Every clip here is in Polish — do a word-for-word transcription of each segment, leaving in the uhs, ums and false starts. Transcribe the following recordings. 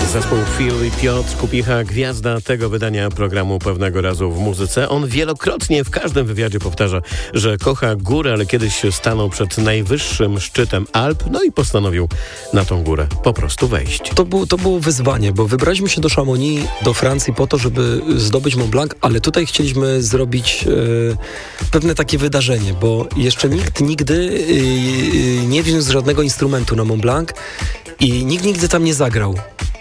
Zespół Phil i Piotr Kupicha, gwiazda tego wydania programu Pewnego Razu w Muzyce. On wielokrotnie w każdym wywiadzie powtarza, że kocha górę, ale kiedyś stanął przed najwyższym szczytem Alp, no i postanowił na tą górę po prostu wejść. To, był, to było wyzwanie, bo wybraliśmy się do Chamonix, do Francji po to, żeby zdobyć Mont Blanc, ale tutaj chcieliśmy zrobić e, pewne takie wydarzenie, bo jeszcze nikt nigdy e, nie wziął żadnego instrumentu na Mont Blanc i nikt nigdy tam nie zagrał.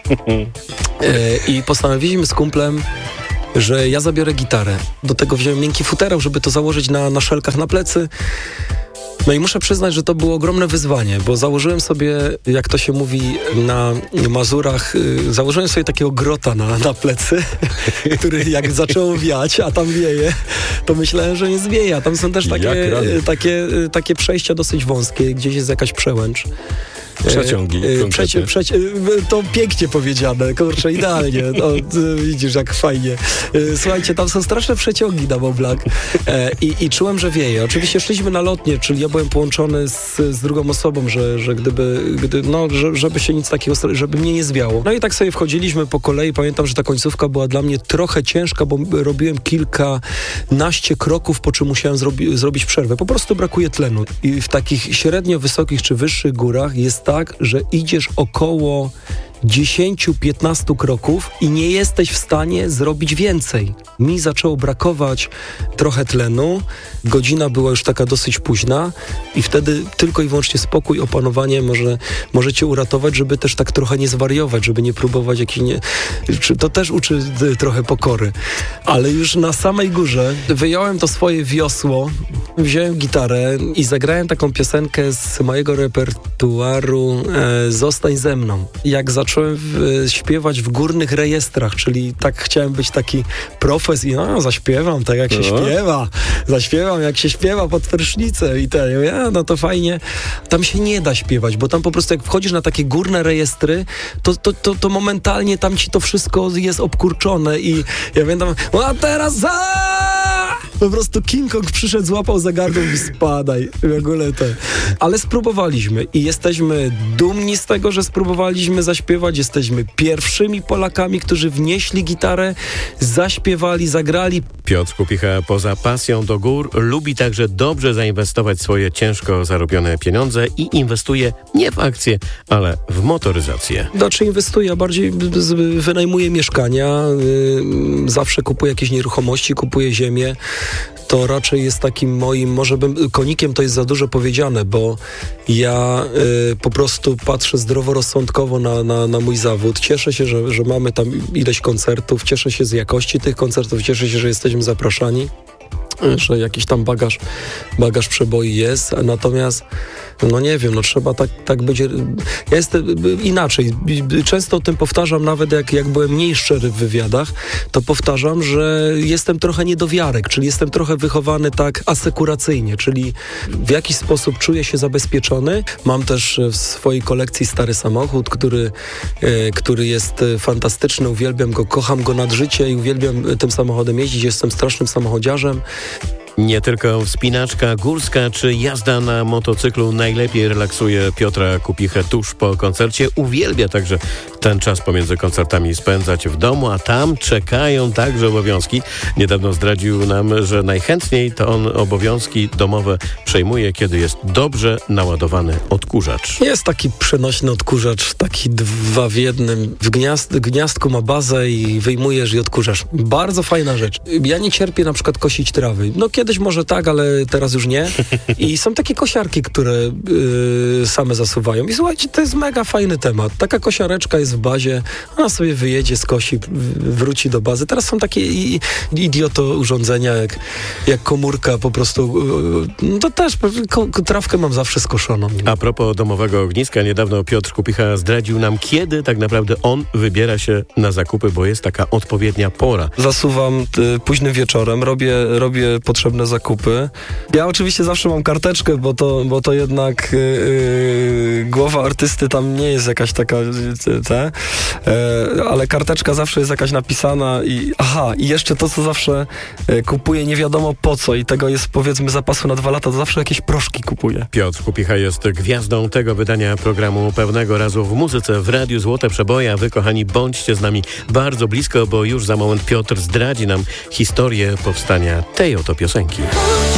E, I postanowiliśmy z kumplem, że ja zabiorę gitarę. Do tego wziąłem miękki futerał, żeby to założyć na, na szelkach na plecy. No i muszę przyznać, że to było ogromne wyzwanie, bo założyłem sobie, jak to się mówi na Mazurach, yy, założyłem sobie takiego grota na, na plecy, który jak zaczęło wiać, a tam wieje, to myślałem, że nie zwieje. A tam są też takie, takie, takie przejścia dosyć wąskie, gdzieś jest jakaś przełęcz. Przeciągi. Przecie, przecie, to pięknie powiedziane, kurczę, idealnie. No, widzisz, jak fajnie. Słuchajcie, tam są straszne przeciągi na Mont Blanc i, i czułem, że wieje. Oczywiście szliśmy na lotnie, czyli ja byłem połączony z, z drugą osobą, że, że gdyby, gdy, no, że, żeby się nic takiego, żeby mnie nie zwiało. No i tak sobie wchodziliśmy po kolei. Pamiętam, że ta końcówka była dla mnie trochę ciężka, bo robiłem kilkanaście kroków, po czym musiałem zrobi, zrobić przerwę. Po prostu brakuje tlenu. I w takich średnio wysokich czy wyższych górach jest tak, że idziesz około dziesięć piętnaście kroków i nie jesteś w stanie zrobić więcej. Mi zaczęło brakować trochę tlenu, godzina była już taka dosyć późna i wtedy tylko i wyłącznie spokój, opanowanie może, może cię uratować, żeby też tak trochę nie zwariować, żeby nie próbować jakiś nie... To też uczy trochę pokory. Ale już na samej górze wyjąłem to swoje wiosło, wziąłem gitarę i zagrałem taką piosenkę z mojego repertuaru e, Zostań ze mną. Jak zacząłem w, śpiewać w górnych rejestrach, czyli tak chciałem być taki profes i no, zaśpiewam tak jak się no. śpiewa, zaśpiewam jak się śpiewa pod prysznicem i ten, ja, no to fajnie. Tam się nie da śpiewać, bo tam po prostu jak wchodzisz na takie górne rejestry, to, to, to, to momentalnie tam ci to wszystko jest obkurczone i ja pamiętam, no a teraz za... Po prostu King Kong przyszedł, złapał za gardło i spadaj. W ogóle to. Ale spróbowaliśmy i jesteśmy dumni z tego, że spróbowaliśmy zaśpiewać. Jesteśmy pierwszymi Polakami, którzy wnieśli gitarę, zaśpiewali, zagrali. Piotr Kupicha poza pasją do gór lubi także dobrze zainwestować swoje ciężko zarobione pieniądze i inwestuje nie w akcje, ale w motoryzację. Znaczy inwestuję, a bardziej wynajmuję mieszkania, yy, zawsze kupuję jakieś nieruchomości, kupuję ziemię. To raczej jest takim moim, może bym, konikiem to jest za dużo powiedziane, bo ja y, po prostu patrzę zdroworozsądkowo na, na, na mój zawód. Cieszę się, że, że mamy tam ileś koncertów, cieszę się z jakości tych koncertów, cieszę się, że jesteśmy zapraszani, że jakiś tam bagaż, bagaż przeboi jest, natomiast no nie wiem, no trzeba tak, tak być. Ja jestem inaczej. Często o tym powtarzam, nawet jak, jak byłem mniej szczery w wywiadach, to powtarzam, że jestem trochę niedowiarek, czyli jestem trochę wychowany tak asekuracyjnie, czyli w jakiś sposób czuję się zabezpieczony. Mam też w swojej kolekcji stary samochód, który, e, który jest fantastyczny, uwielbiam go, kocham go nad życie i uwielbiam tym samochodem jeździć, jestem strasznym samochodziarzem. Nie tylko wspinaczka górska czy jazda na motocyklu najlepiej relaksuje Piotra Kupichę tuż po koncercie. Uwielbia także ten czas pomiędzy koncertami spędzać w domu, a tam czekają także obowiązki. Niedawno zdradził nam, że najchętniej to on obowiązki domowe przejmuje, kiedy jest dobrze naładowany odkurzacz. Jest taki przenośny odkurzacz, taki dwa w jednym. W gniazd, gniazdku ma bazę i wyjmujesz i odkurzasz. Bardzo fajna rzecz. Ja nie cierpię na przykład kosić trawy. No kiedyś może tak, ale teraz już nie. I są takie kosiarki, które yy, same zasuwają. I słuchajcie, to jest mega fajny temat. Taka kosiareczka jest w bazie, ona sobie wyjedzie, skosi, wróci do bazy. Teraz są takie i, idioto urządzenia, jak, jak komórka po prostu. Yy, to też ko, trawkę mam zawsze skoszoną. A propos domowego ogniska, niedawno Piotr Kupicha zdradził nam, kiedy tak naprawdę on wybiera się na zakupy, bo jest taka odpowiednia pora. Zasuwam y, późnym wieczorem, robię, robię potrzeby potrzebne zakupy. Ja oczywiście zawsze mam karteczkę, bo to, bo to jednak yy, głowa artysty tam nie jest jakaś taka, te, yy, ale karteczka zawsze jest jakaś napisana i aha, i jeszcze to, co zawsze yy, kupuję nie wiadomo po co i tego jest powiedzmy zapasu na dwa lata, to zawsze jakieś proszki kupuję. Piotr Kupicha jest gwiazdą tego wydania programu Pełnego Razu w muzyce w Radiu Złote Przeboje, a wy, kochani, bądźcie z nami bardzo blisko, bo już za moment Piotr zdradzi nam historię powstania tej oto piosenki.